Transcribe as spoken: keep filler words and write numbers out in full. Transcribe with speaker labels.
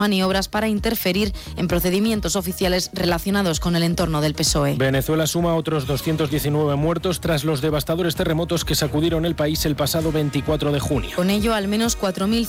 Speaker 1: maniobras para interferir en procedimientos oficiales relacionados con el entorno del P S O E.
Speaker 2: Venezuela suma otros doscientos diecinueve muertos tras los devastadores terremotos que sacudieron el país el pasado veinticuatro de junio.
Speaker 1: Con ello, al menos cuatro mil